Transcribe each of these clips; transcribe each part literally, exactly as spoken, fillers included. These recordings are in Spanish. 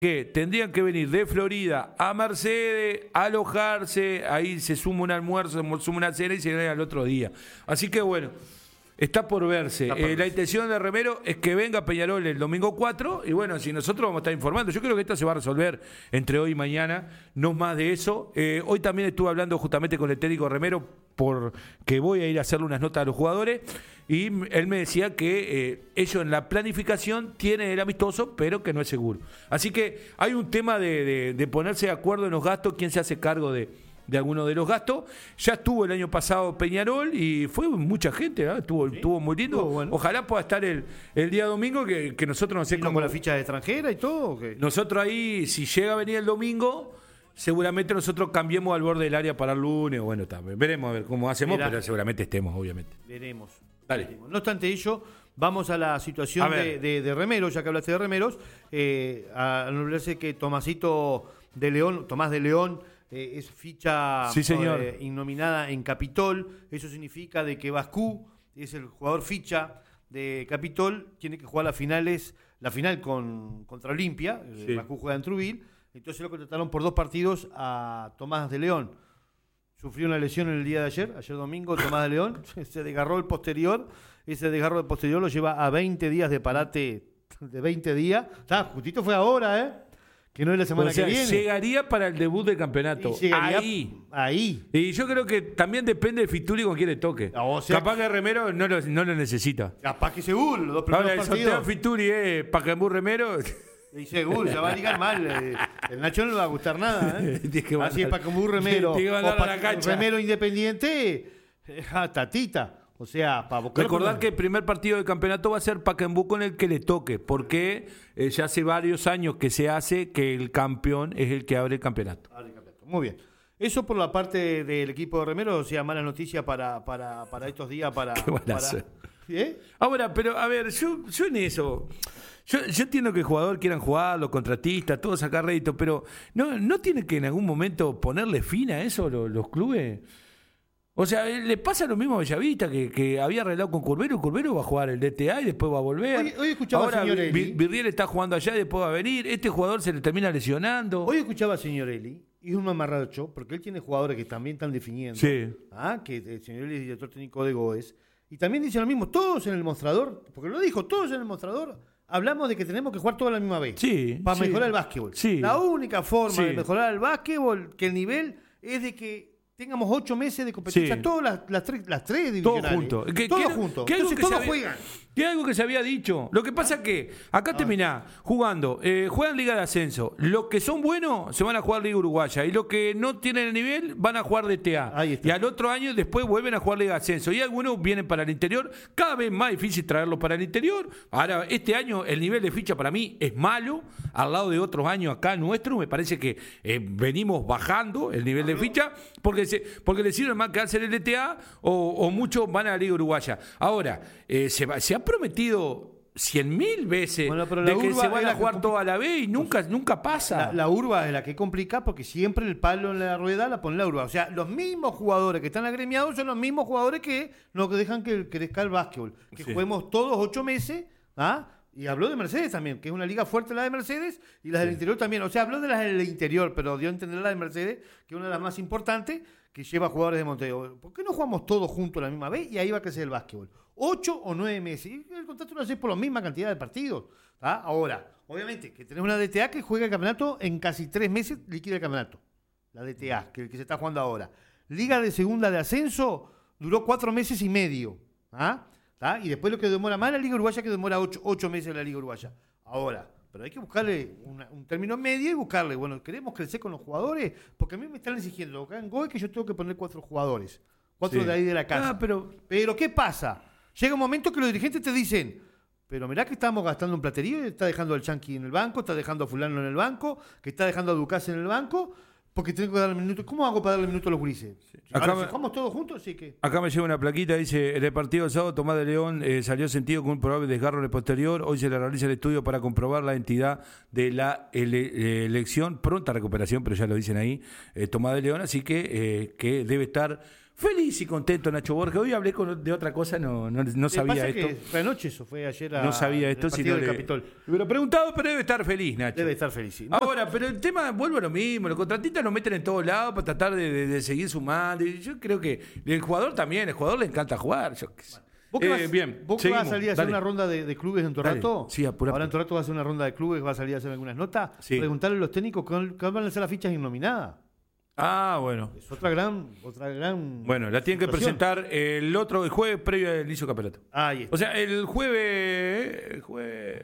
que tendrían que venir de Florida a Mercedes, alojarse, ahí se suma un almuerzo, se suma una cena y se viene al otro día. Así que bueno, está por verse. Está por eh, la intención de Remero es que venga Peñarol el domingo cuatro y bueno, si nosotros vamos a estar informando, yo creo que esto se va a resolver entre hoy y mañana, no más de eso. Eh, hoy también estuve hablando justamente con el técnico Remero porque voy a ir a hacerle unas notas a los jugadores y él me decía que eh, ellos en la planificación tienen el amistoso, pero que no es seguro. Así que hay un tema de, de, de ponerse de acuerdo en los gastos, quién se hace cargo de, de alguno de los gastos. Ya estuvo el año pasado Peñarol y fue mucha gente, ¿no? estuvo, sí, estuvo muy lindo. Estuvo bueno. Ojalá pueda estar el, el día domingo, que, que nosotros no sé cómo... ¿Con la ficha de extranjera y todo? ¿O qué? Nosotros ahí, si llega a venir el domingo... Seguramente nosotros cambiemos al borde del área para el lunes. Bueno, está, veremos a ver cómo hacemos, Mirá, pero seguramente estemos, obviamente. Veremos. Dale. Veremos. No obstante ello, vamos a la situación a de, de, de Remeros, ya que hablaste de Remeros. Eh, a anularse que Tomasito de León, Tomás de León, eh, es ficha sí, señor. Eh, innominada en Capitol. Eso significa de que Bascú es el jugador ficha de Capitol, tiene que jugar las finales, la final con, contra Olimpia. Sí. Bascú juega en Truville. Entonces lo contrataron por dos partidos a Tomás de León. Sufrió una lesión en el día de ayer, ayer domingo, Tomás de León. Se desgarró el posterior. Ese desgarro del posterior lo lleva a veinte días de parate, de veinte días. Está, justito fue ahora, ¿eh? Que no es la semana o sea, que viene. Llegaría para el debut del campeonato. Ahí. Ahí. Y yo creo que también depende del Fituri con quién le toque. O sea, capaz que Remero no lo, no lo necesita. Capaz que seguro, los dos primeros Ahora, partidos. El sorteo Fituri es Pacaembú Remero... Y seguro, se va a ligar mal. Eh, el Nacho no le va a gustar nada. ¿eh? Así es para como un Remero. O para un Remero Independiente, eh, tatita. O sea, para buscar. Recordar que el primer partido del campeonato va a ser Pacaembú con el que le toque, porque eh, ya hace varios años que se hace que el campeón es el que abre el campeonato. Abre el campeonato. Muy bien. Eso por la parte del equipo de Remero, o sea, malas noticias para, para, para estos días. Para, Qué para... ¿Eh? Ahora, pero a ver, yo, yo en eso. Yo, yo entiendo que el jugador quieran jugar, los contratistas, todo sacar rédito, pero ¿no, no tiene que en algún momento ponerle fin a eso los, los clubes? O sea, le pasa lo mismo a Bellavista, que, que había arreglado con Curbero, y Curbero va a jugar el D T A y después va a volver. Hoy, hoy escuchaba Ahora, a señor Eli. Virriel está jugando allá y después va a venir. Este jugador se le termina lesionando. Hoy escuchaba a señor Eli, y es un mamarracho, porque él tiene jugadores que también están definiendo. Sí. ¿Ah? Que el señor Eli es director técnico de Goes. Y también dice lo mismo, todos en el mostrador, porque lo dijo, todos en el mostrador. Hablamos de que tenemos que jugar todos a la misma vez. Sí. Para sí, mejorar el básquetbol. Sí. La única forma sí. de mejorar el básquetbol, que el nivel, es de que tengamos ocho meses de competencia, sí. todas las, las, tres, las tres divisionales. Todos juntos. Que, todos que, juntos. Que Entonces que todos había, juegan. Que algo que se había dicho. Lo que pasa es que acá ah. termina jugando, eh, juegan Liga de Ascenso. Los que son buenos se van a jugar Liga Uruguaya. Y los que no tienen el nivel van a jugar D T A. Y al otro año después vuelven a jugar Liga de Ascenso. Y algunos vienen para el interior. Cada vez más difícil traerlos para el interior. Ahora, este año el nivel de ficha para mí es malo. Al lado de otros años acá nuestro, me parece que eh, venimos bajando el nivel de ficha. Porque, se, porque le sirve más quedarse en el D T A o, o muchos van a la Liga Uruguaya. Ahora, eh, se, va, se ha prometido cien mil veces bueno, de que se van a jugar toda la vez y nunca, nunca pasa. La, la urba es la que complica porque siempre el palo en la rueda la pone la urba. O sea, los mismos jugadores que están agremiados son los mismos jugadores que no dejan que crezca el básquetbol. Que sí. Juguemos todos ocho meses, ¿ah? Y habló de Mercedes también, que es una liga fuerte la de Mercedes y las sí. del interior también. O sea, habló de las del interior, pero dio a entender la de Mercedes, que es una de las más importantes, que lleva jugadores de Montevideo. ¿Por qué no jugamos todos juntos a la misma vez? Y ahí va a crecer el básquetbol. Ocho o nueve meses. Y el contrato lo haces por la misma cantidad de partidos. ¿Tá? Ahora, obviamente, que tenés una D T A que juega el campeonato en casi tres meses, liquida el campeonato. La D T A, que es el que se está jugando ahora. Liga de segunda de ascenso duró cuatro meses y medio. ¿Ah? ¿Tá? Y después lo que demora más la Liga Uruguaya, que demora ocho, ocho meses la Liga Uruguaya. Ahora, pero hay que buscarle una, un término medio y buscarle, bueno, queremos crecer con los jugadores, porque a mí me están exigiendo acá en Goe que yo tengo que poner cuatro jugadores, cuatro sí. de ahí de la casa. Ah, pero... pero ¿qué pasa? Llega un momento que los dirigentes te dicen, pero mirá que estamos gastando un platerío y está dejando al Chanqui en el banco, está dejando a fulano en el banco, que está dejando a Ducase en el banco, porque tengo que darle minutos. ¿Cómo hago para darle minutos a los gurises? Sí. Acá me, jugamos todos juntos, sí que... Acá me llega una plaquita, dice, en el partido del sábado, Tomás de León eh, salió sentido con un probable desgarro en el posterior. Hoy se le realiza el estudio para comprobar la entidad de la ele elección. Pronta recuperación, pero ya lo dicen ahí, eh, Tomás de León, así que, eh, que debe estar Feliz y contento Nacho Borges. Hoy hablé con, de otra cosa, no, no, no sabía esto. Que fue anoche eso, fue ayer a, no sabía esto, si no le Capitol. Me lo he preguntado, pero debe estar feliz, Nacho. Debe estar feliz, sí. Ahora, pero el tema vuelve a lo mismo. Los contratistas nos meten en todos lados para tratar de, de, de seguir sumando. Y yo creo que el jugador también, el jugador le encanta jugar. Yo, bueno. ¿Vos, eh, vas, bien, ¿vos vas a salir a hacer dale. una ronda de, de clubes en Torrato? Sí, apura. Ahora en Torrato va a hacer una ronda de clubes, va a salir a hacer algunas notas. Sí. Preguntarle a los técnicos cuál van a ser las fichas innominadas. Ah, bueno. Es otra gran, otra gran. Bueno, la tienen que presentar el otro, el jueves previo al inicio del campeonato. Ah, ahí está. O sea, el jueves, el jueves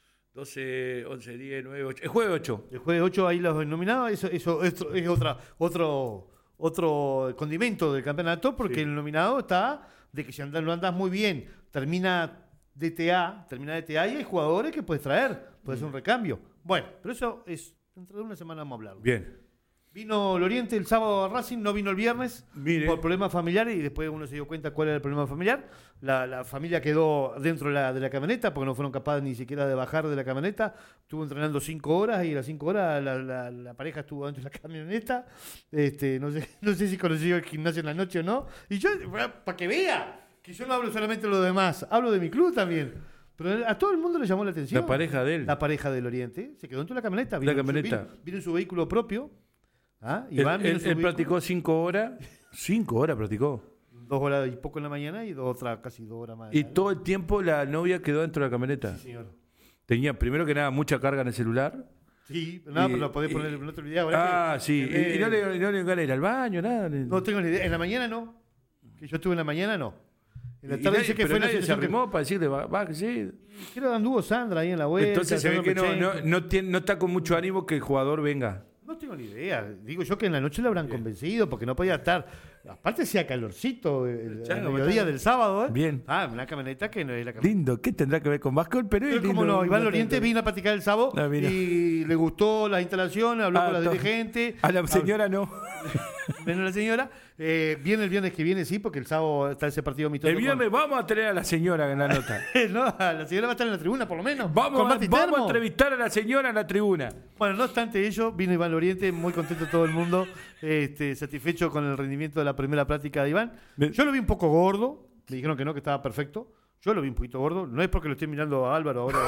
doce, once, diez, nueve, ocho. El jueves ocho. El jueves ocho ahí los nominados, eso, eso, eso es otra, otro, otro condimento del campeonato, porque sí. El nominado está de que si andas, no andas muy bien, termina D T A, termina D T A y hay jugadores que puedes traer, puedes mm. hacer un recambio. Bueno, pero eso es, dentro de una semana vamos a hablarlo. Bien. Vino Loriente el sábado a Racing, no vino el viernes Mire. por problemas familiares y después uno se dio cuenta cuál era el problema familiar. La, la familia quedó dentro de la, de la camioneta porque no fueron capaces ni siquiera de bajar de la camioneta. Estuvo entrenando cinco horas y a las cinco horas la, la, la pareja estuvo dentro de la camioneta. Este, no sé, no sé si conoció el gimnasio en la noche o no. Y yo, para que vea, que yo no hablo solamente de lo demás, hablo de mi club también. Pero a todo el mundo le llamó la atención. La pareja de él. La pareja del Oriente. Se quedó dentro de la camioneta. Vino la camioneta. En su, vino, vino en su vehículo propio. ¿Ah? Iván, él él, él practicó cinco horas. Cinco horas practicó. Dos horas y poco en la mañana y dos otras, casi dos horas más. Y todo el tiempo la novia quedó dentro de la camioneta. Sí, señor. Tenía, primero que nada, mucha carga en el celular. Sí, nada, y, pero lo podés poner en otro video. Ah, que, sí. Eh, y no le, no le ganas ir al baño, nada. No tengo ni idea. En la mañana no. Que yo estuve en la mañana no. En la tarde y dice que fue nadie se arrimó que... para decirle, va, va, que sí. Creo que anduvo Sandra ahí en la vuelta. Entonces se ve que no, no, no, tiene, no está con mucho ánimo que el jugador venga. No tengo ni idea. Digo yo que en la noche le habrán Bien. convencido porque no podía estar. Aparte hacía calorcito el, el mediodía del sábado. ¿eh? Bien. Ah, una camioneta que no es la camioneta. Lindo. ¿Qué tendrá que ver con básquetbol? Pero es lindo. ¿Cómo no? Iván Loriente vino a practicar el sábado no, y le gustó la instalación, habló ah, con la to... dirigente. A la señora habló... no. Menos la señora. Eh, viene el viernes que viene, sí, porque el sábado está ese partido amistoso. El viernes con... vamos a tener a la señora en la nota. No, la señora va a estar en la tribuna, por lo menos. Vamos, a, vamos a entrevistar a la señora en la tribuna. Bueno, no obstante ello, vino Iván Loriente, muy contento todo el mundo, este, satisfecho con el rendimiento de la primera práctica de Iván. Yo lo vi un poco gordo, me dijeron que no, que estaba perfecto. Yo lo vi un poquito gordo, no es porque lo estoy mirando a Álvaro ahora.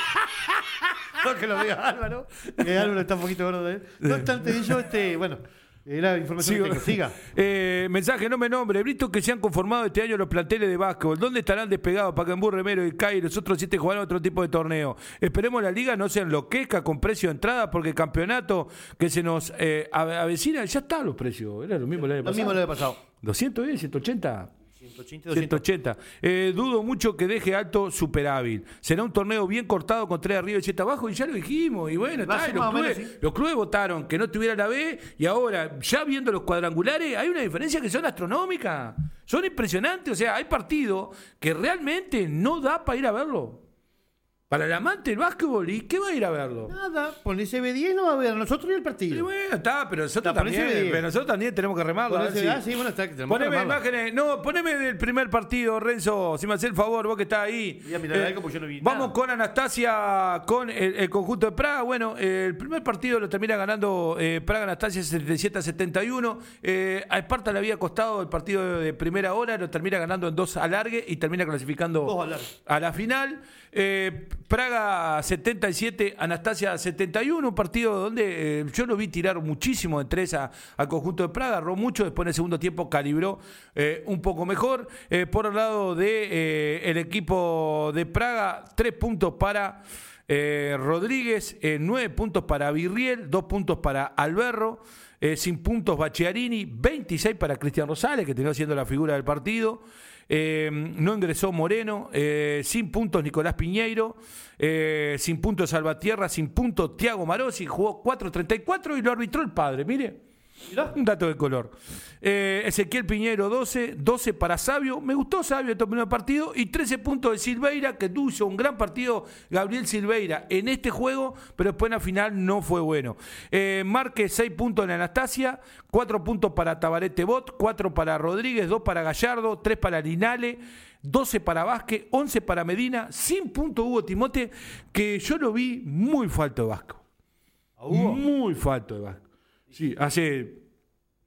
No que lo vea a Álvaro, que Álvaro está un poquito gordo de él. No obstante ello, este, bueno... Era información Sigo. que siga. Eh, mensaje, no me nombre. Visto que se han conformado este año los planteles de básquetbol. ¿Dónde estarán despegados Pacaembú, Remero y Cay y los otros siete jugarán otro tipo de torneo? Esperemos la liga no se enloquezca con precio de entrada porque el campeonato que se nos eh, avecina, ya están los precios. Era lo mismo el año pasado. Lo mismo el año pasado. ¿doscientos diez, ciento ochenta? ciento ochenta. Eh, dudo mucho que deje alto superávit. Será un torneo bien cortado con tres arriba y siete abajo y ya lo dijimos. Y bueno, está, los, clubes, menos, ¿sí? los clubes votaron que no tuviera la B y ahora, ya viendo los cuadrangulares, hay una diferencia que son astronómicas. Son impresionantes. O sea, hay partidos que realmente no da para ir a verlo. Para el amante del básquetbol, ¿y qué va a ir a verlo? Nada, ponese B diez no va a ver a nosotros y el partido. Y bueno, está, pero nosotros, está, también, pero nosotros también tenemos que remarlo. A sí. Ah, sí, bueno, está, poneme imágenes, no, poneme del primer partido, Renzo, si me haces el favor, vos que estás ahí. Voy a mirar eh, algo porque yo no vi vamos nada. con Anastasia, con el, el conjunto de Praga. Bueno, eh, el primer partido lo termina ganando eh, Praga Anastasia setenta y siete a setenta y uno. Eh, a Esparta le había costado el partido de primera hora, lo termina ganando en dos alargue y termina clasificando a la final. Eh, Praga setenta y siete, Anastasia setenta y uno, un partido donde eh, yo lo vi tirar muchísimo de tres a, al conjunto de Praga, erró mucho, después en el segundo tiempo calibró eh, un poco mejor. Eh, por el lado de eh, el equipo de Praga, tres puntos para eh, Rodríguez, eh, nueve puntos para Virriel, dos puntos para Alberro, eh, sin puntos Bacciarini, veintiséis para Cristian Rosales, que terminó siendo la figura del partido. Eh, no ingresó Moreno, eh, sin puntos Nicolás Piñeiro, eh, sin puntos Salvatierra, sin puntos Tiago Marosi, jugó cuatro treinta y cuatro y lo arbitró el padre, mire. Mirá, un dato de color. Eh, Ezequiel Piñeiro doce, doce para Sabio, me gustó Sabio en el primer partido, y trece puntos de Silveira, que hizo un gran partido Gabriel Silveira en este juego, pero después en la final no fue bueno. Eh, Márquez, seis puntos en Anastasia, cuatro puntos para Tabarete Bot, cuatro para Rodríguez, dos para Gallardo, tres para Linale, doce para Vázquez, once para Medina, sin punto Hugo Timote, que yo lo vi muy falto de Vasco. Muy falto de Vasco. Sí, hace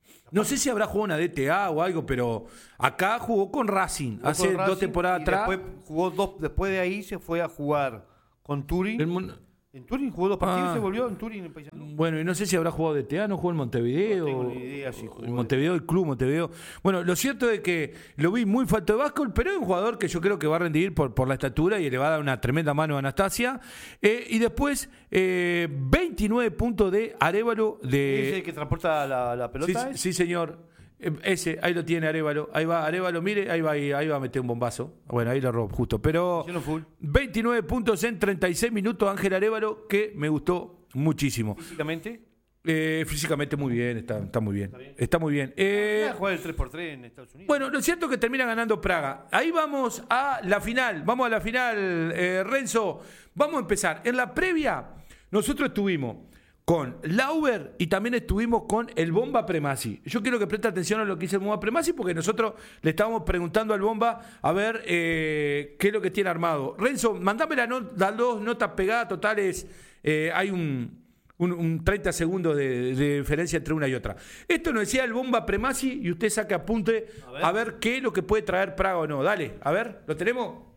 No sé si habrá jugado una D T A o algo, pero acá jugó con Racing jugó hace con Racing, dos temporadas atrás. Después, jugó dos, después de ahí se fue a jugar con Turín. El, en Turín jugó dos partidos ah, y se volvió en Turín en Paysandú. Bueno, y no sé si habrá jugado D T A, no jugó en Montevideo. No tengo ni idea si jugó. En Montevideo, el club Montevideo. Bueno, lo cierto es que lo vi muy falto de básquetbol, pero es un jugador que yo creo que va a rendir por, por la estatura y le va a dar una tremenda mano a Anastasia. Eh, y después, eh, veintinueve puntos de Arévalo. De... ¿Ese que transporta la, la pelota? Sí, sí, señor. Ese, ahí lo tiene Arévalo, ahí va Arévalo, mire, ahí va, ahí, ahí va a meter un bombazo. Bueno, ahí lo robó justo, pero veintinueve puntos en treinta y seis minutos Ángel Arévalo, que me gustó muchísimo. ¿Físicamente? Eh, físicamente muy bien, está, está muy bien. Está, bien. Está muy bien. Eh, a jugar el tres por tres en Estados Unidos. Bueno, lo cierto es que termina ganando Praga. Ahí vamos a la final, vamos a la final, eh, Renzo. Vamos a empezar. En la previa, nosotros estuvimos con Lauber y también estuvimos con el Bomba Premasi. Yo quiero que preste atención a lo que dice el Bomba Premasi porque nosotros le estábamos preguntando al Bomba a ver eh, qué es lo que tiene armado. Renzo, mandame la not- las dos notas pegadas totales. Eh, hay un, un, un treinta segundos de, de diferencia entre una y otra. Esto nos decía el Bomba Premasi y usted saque apunte a ver. a ver qué es lo que puede traer Praga o no. Dale, a ver, ¿lo tenemos?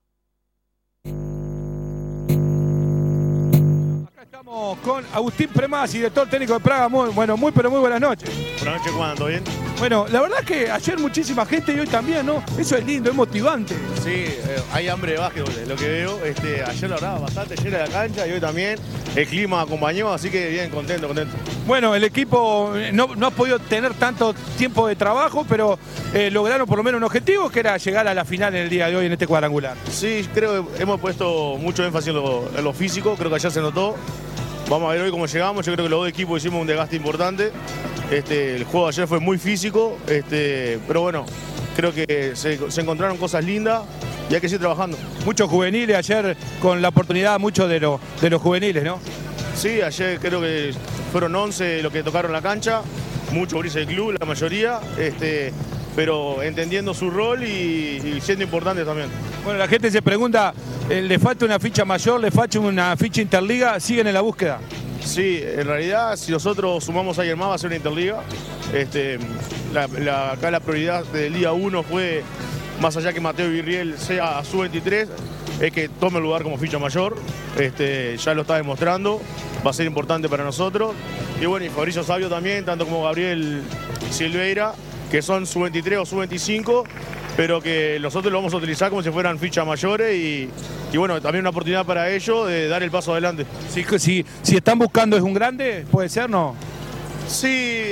Estamos con Agustín Premasi, director técnico de Praga. Muy, bueno, muy pero muy buenas noches. Buenas noches, Juan, ¿todo bien? Bueno, la verdad es que ayer muchísima gente y hoy también, ¿no? Eso es lindo, es motivante. Sí, eh, hay hambre de básquetbol, es lo que veo. Este, ayer la verdad bastante llena la cancha y hoy también. El clima acompañó, así que bien, contento, contento. Bueno, el equipo no, no ha podido tener tanto tiempo de trabajo, pero eh, lograron por lo menos un objetivo, que era llegar a la final en el día de hoy en este cuadrangular. Sí, creo que hemos puesto mucho énfasis en lo, en lo físico, creo que ayer se notó. Vamos a ver hoy cómo llegamos, yo creo que los dos equipos hicimos un desgaste importante. Este, el juego de ayer fue muy físico, este, pero bueno, creo que se, se encontraron cosas lindas y hay que seguir trabajando. Muchos juveniles ayer con la oportunidad, muchos de, lo, de los juveniles, ¿no? Sí, ayer creo que fueron once los que tocaron la cancha, muchos grises del club, la mayoría, este, pero entendiendo su rol y, y siendo importantes también. Bueno, la gente se pregunta, eh, ¿le falta una ficha mayor, le falta una ficha interliga? ¿Siguen en la búsqueda? Sí, en realidad si nosotros sumamos a alguien más va a ser una interliga. Este, la, la, acá la prioridad del día uno fue, más allá que Mateo Virriel sea a sub veintitrés, es que tome el lugar como ficha mayor. Este, ya lo está demostrando, va a ser importante para nosotros. Y bueno, y Fabricio Sabio también, tanto como Gabriel Silveira, que son sub veintitrés o sub veinticinco, pero que nosotros lo vamos a utilizar como si fueran fichas mayores y, y bueno, también una oportunidad para ellos de dar el paso adelante. Si, si, si están buscando es un grande, puede ser, ¿no? Sí,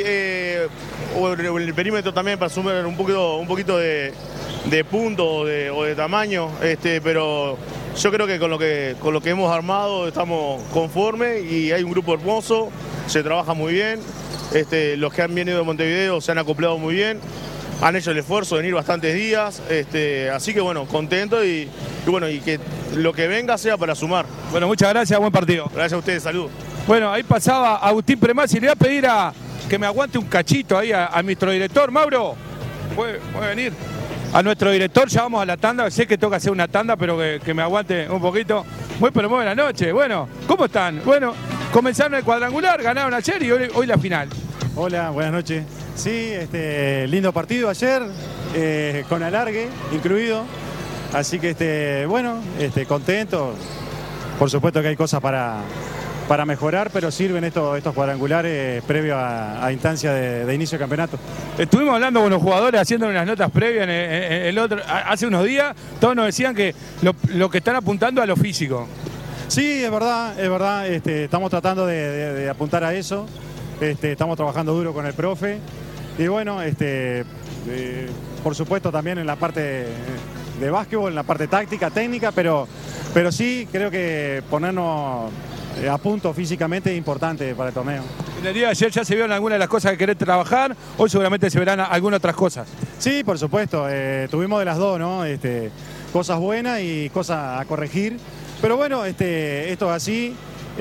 eh, o el perímetro también para sumar un poquito, un poquito de, de punto o de, o de tamaño, este, pero yo creo que con lo que con lo que hemos armado estamos conformes y hay un grupo hermoso, se trabaja muy bien, este, los que han venido de Montevideo se han acoplado muy bien. Han hecho el esfuerzo de venir bastantes días, este, así que bueno, contento y, y bueno, y que lo que venga sea para sumar. Bueno, muchas gracias, buen partido. Gracias a ustedes, saludos. Bueno, ahí pasaba Agustín Premasi, le voy a pedir a que me aguante un cachito ahí a, a nuestro director, Mauro. ¿Puede, puede venir? A nuestro director, ya vamos a la tanda, sé que toca hacer una tanda, pero que, que me aguante un poquito. Muy pero muy buena noche, bueno, ¿cómo están? Bueno, comenzaron el cuadrangular, ganaron ayer y hoy, hoy la final. Hola, buenas noches. Sí, este, lindo partido ayer, eh, con alargue incluido, así que este, bueno, este, contento. Por supuesto que hay cosas para, para mejorar, pero sirven estos, estos cuadrangulares previos a, a instancia de, de inicio de campeonato. Estuvimos hablando con los jugadores, haciendo unas notas previas en el, en el otro, hace unos días, todos nos decían que lo, lo que están apuntando a lo físico. Sí, es verdad, es verdad, este, estamos tratando de, de, de apuntar a eso, este, estamos trabajando duro con el profe. Y bueno, este, eh, por supuesto también en la parte de, de básquetbol, en la parte táctica, técnica, pero, pero sí creo que ponernos a punto físicamente es importante para el torneo. En el día de ayer ya se vieron algunas de las cosas que querés trabajar, hoy seguramente se verán algunas otras cosas. Sí, por supuesto, eh, tuvimos de las dos, ¿no? Este, cosas buenas y cosas a corregir, pero bueno, este, esto es así,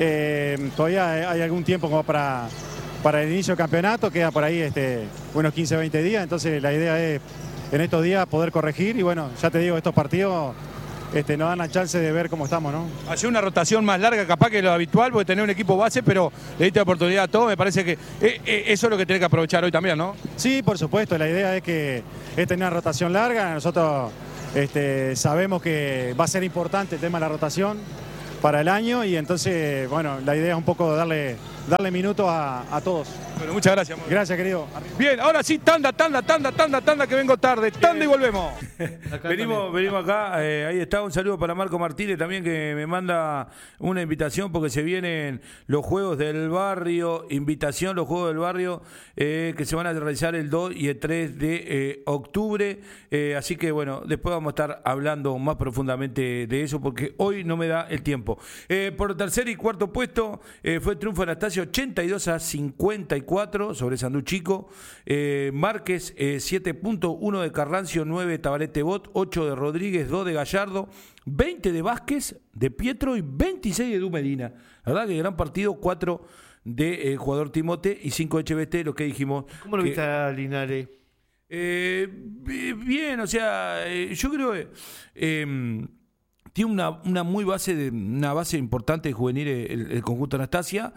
eh, todavía hay algún tiempo como para... Para el inicio del campeonato, queda por ahí este, unos quince, veinte días, entonces la idea es en estos días poder corregir y bueno, ya te digo, estos partidos este, nos dan la chance de ver cómo estamos, ¿no? Hacer una rotación más larga capaz que lo habitual, porque tener un equipo base, pero le diste la oportunidad a todos, me parece que eh, eh, eso es lo que tenés que aprovechar hoy también, ¿no? Sí, por supuesto, la idea es que es tener una rotación larga, nosotros este, sabemos que va a ser importante el tema de la rotación para el año y entonces, bueno, la idea es un poco darle, darle minutos a, a todos. Bueno, muchas gracias. Amor. Gracias, querido. Bien, ahora sí, tanda, tanda, tanda, tanda, tanda, que vengo tarde, tanda y volvemos. venimos, venimos acá, eh, ahí está, un saludo para Marco Martínez también que me manda una invitación porque se vienen los Juegos del Barrio, invitación, los Juegos del Barrio eh, que se van a realizar el dos y el tres de eh, octubre, eh, así que bueno, después vamos a estar hablando más profundamente de eso porque hoy no me da el tiempo. Eh, por tercer y cuarto puesto eh, fue el triunfo de Anastasio ochenta y dos a cincuenta y cuatro sobre Sanduchico. Eh, Márquez, eh, siete punto uno de Carrancio, nueve de Tabarete Bot, ocho de Rodríguez, dos de Gallardo, veinte de Vázquez, de Pietro y veintiséis de Du Medina. La verdad que gran partido, cuatro de eh, jugador Timote y cinco de Cheveste, lo que dijimos. ¿Cómo lo que, viste a Linares? Eh, bien, o sea, eh, yo creo que eh, tiene una, una muy base de, una base importante de juvenil el, el conjunto Anastasia.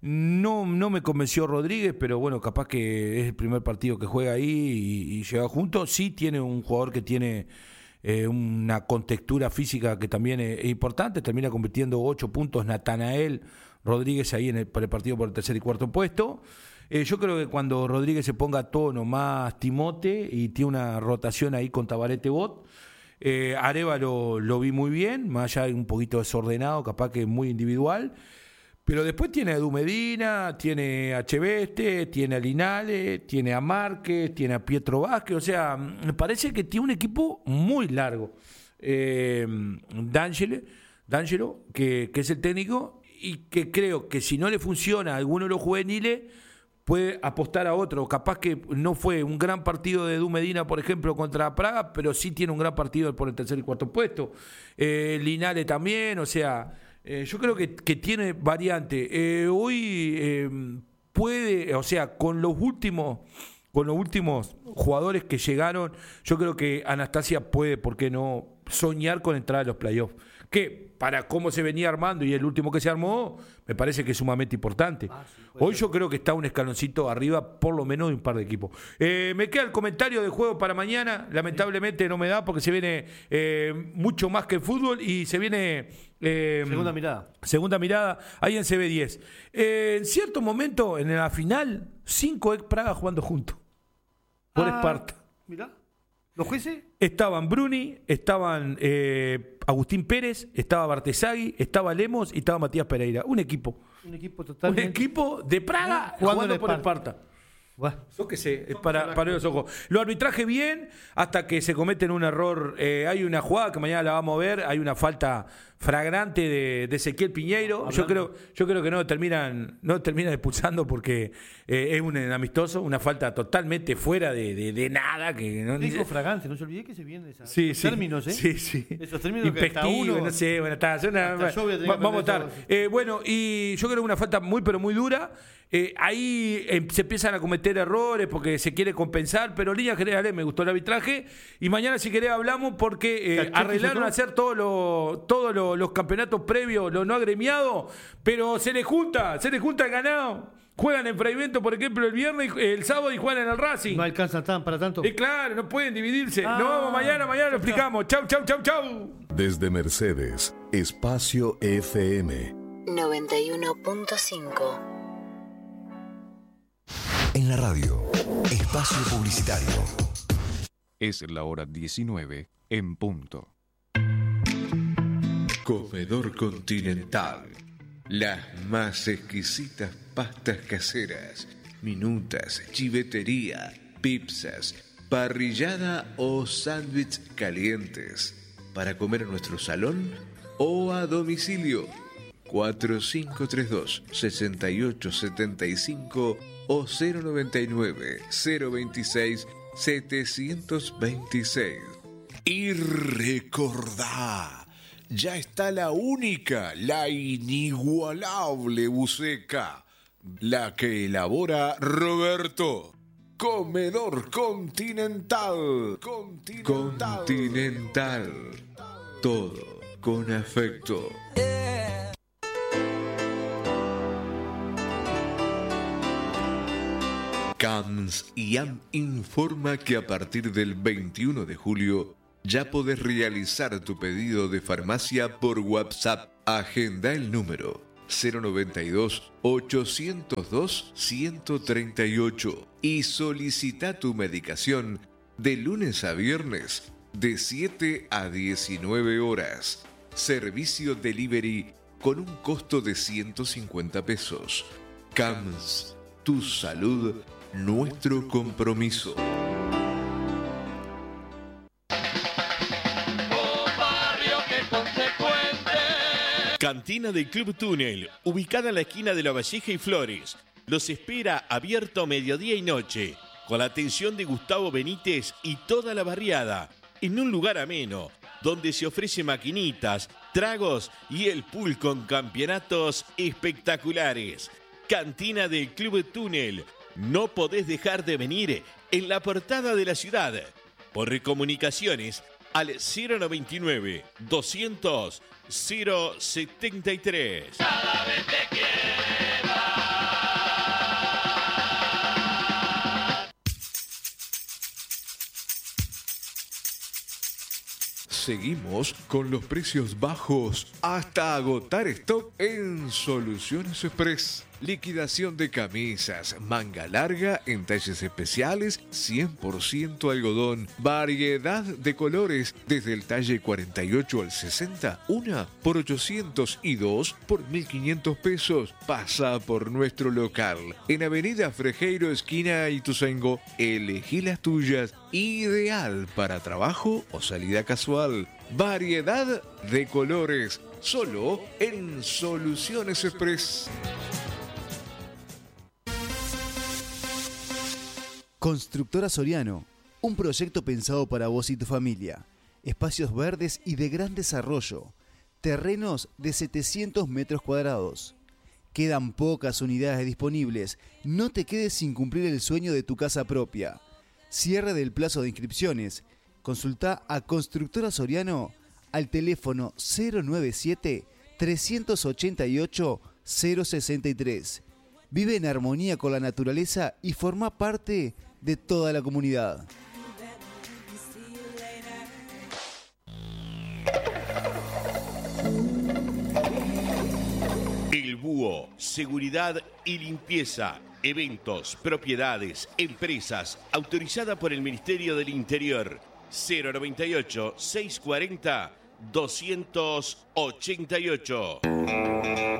No, no me convenció Rodríguez, pero bueno, capaz que es el primer partido que juega ahí y, y llega juntos. Sí tiene un jugador que tiene eh, una contextura física que también es, es importante, termina convirtiendo ocho puntos Natanael Rodríguez ahí en el, para el partido por el tercer y cuarto puesto. Eh, yo creo que cuando Rodríguez se ponga a tono más Timote y tiene una rotación ahí con Tabarete Bot, eh, Areva lo, lo vi muy bien, más allá de un poquito desordenado, capaz que muy individual. Pero después tiene a Du Medina, tiene a Cheveste, tiene a Linares, tiene a Márquez, tiene a Pietro Vázquez. O sea, me parece que tiene un equipo muy largo. Eh, D'Angelo, D'Angelo que, que es el técnico, y que creo que si no le funciona a alguno de los juveniles, puede apostar a otro. Capaz que no fue un gran partido de Du Medina, por ejemplo, contra Praga, pero sí tiene un gran partido por el tercer y cuarto puesto. Eh, Linares también, o sea... Eh, yo creo que, que tiene variante. Eh, hoy eh, puede, o sea, con los últimos, con los últimos jugadores que llegaron, yo creo que Anastasia puede, ¿por qué no?, soñar con entrar a los playoffs. Que para cómo se venía armando y el último que se armó, me parece que es sumamente importante. Ah, sí, hoy yo creo que está un escaloncito arriba, por lo menos de un par de equipos. Eh, me queda el comentario de juego para mañana. Lamentablemente no me da porque se viene eh, mucho más que el fútbol y se viene... Eh, segunda mirada. Segunda mirada, ahí en C B diez. Eh, en cierto momento, en la final, cinco ex Praga jugando juntos. Por ah, Esparta. Mirá. ¿Los jueces? Estaban Bruni, estaban eh, Agustín Pérez, estaba Bartesagui, estaba Lemos y estaba Matías Pereira. Un equipo. Un equipo totalmente. Un equipo de Praga jugando, jugando por Esparta. Esparta. Bueno, yo qué sé, es para, para los ojos. Lo arbitraje bien hasta que se cometen un error. Eh, hay una jugada que mañana la vamos a ver, hay una falta flagrante de, de Ezequiel Piñeiro. Hablando. Yo creo, yo creo que no terminan, no terminan expulsando porque eh, es un amistoso, una falta totalmente fuera de, de, de nada. Que no dijo flagrante, no se olvide que se vienen esos sí, sí, términos, ¿eh? Sí, sí. Esos términos Impectivo, que hasta uno, no sé, bueno, está, una, va, vamos a estar. Eh, bueno, y yo creo que una falta muy, pero muy dura. Eh, ahí eh, se empiezan a cometer errores porque se quiere compensar, pero en líneas generales me gustó el arbitraje y mañana si querés hablamos porque eh, arreglaron a hacer todos lo, todo lo, los campeonatos previos, los no agremiados, pero se les junta, se les junta el ganado. Juegan en Fraivento, por ejemplo, el viernes, el sábado y juegan en el Racing. No alcanzan tan para tanto. Eh, claro, no pueden dividirse. Ah, Nos vamos mañana, mañana lo explicamos. Chau, chau, chau, chau. Desde Mercedes, Espacio F M noventa y uno punto cinco. En la radio, espacio publicitario. Es la hora diecinueve en punto. Comedor Continental. Las más exquisitas pastas caseras, minutas, chivetería, pizzas, parrillada o sándwich calientes. Para comer en nuestro salón o a domicilio. cuatro cinco tres dos, seis ocho siete cinco o cero noventa y nueve, cero veintiséis, setecientos veintiséis. Y recordá, ya está la única, la inigualable buceca, la que elabora Roberto. Comedor Continental. Continental. Continental. todo con afecto. Cams I A M informa que a partir del veintiuno de julio ya podés realizar tu pedido de farmacia por WhatsApp. Agenda el número cero noventa y dos, ochocientos dos, ciento treinta y ocho y solicita tu medicación de lunes a viernes de siete a diecinueve horas. Servicio delivery con un costo de ciento cincuenta pesos. Cams, tu salud, nuestro compromiso. Cantina del Club Túnel, ubicada en la esquina de La Valleja y Flores. Los espera abierto mediodía y noche, con la atención de Gustavo Benítez y toda la barriada, en un lugar ameno, donde se ofrece maquinitas, tragos y el pool con campeonatos espectaculares. Cantina del Club Túnel, no podés dejar de venir en la portada de la ciudad. Por recomunicaciones al cero noventa y nueve, doscientos, cero setenta y tres. Cada vez te quiero. Seguimos con los precios bajos hasta agotar stock en Soluciones Express. Liquidación de camisas, manga larga en talles especiales, cien por ciento algodón, variedad de colores desde el talle cuarenta y ocho al sesenta, una por ochocientos y dos por mil quinientos pesos. Pasa por nuestro local en Avenida Frejeiro, esquina Ituzaingó. Elegí las tuyas, ideal para trabajo o salida casual. Variedad de colores, solo en Soluciones Express. Constructora Soriano, un proyecto pensado para vos y tu familia. Espacios verdes y de gran desarrollo. Terrenos de setecientos metros cuadrados. Quedan pocas unidades disponibles. No te quedes sin cumplir el sueño de tu casa propia. Cierre del plazo de inscripciones. Consulta a Constructora Soriano al teléfono cero noventa y siete, tres ochenta y ocho, cero sesenta y tres. Vive en armonía con la naturaleza y forma parte de toda la comunidad. El Búho, seguridad y limpieza, eventos, propiedades, empresas, autorizada por el Ministerio del Interior. cero noventa y ocho, seiscientos cuarenta, doscientos ochenta y ocho.